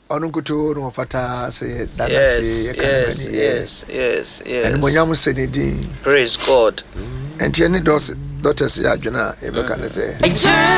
Onunkuto no fata say that yes. And Monyam Senedi. Praise God. And Tiani daughters ya juna e be kan say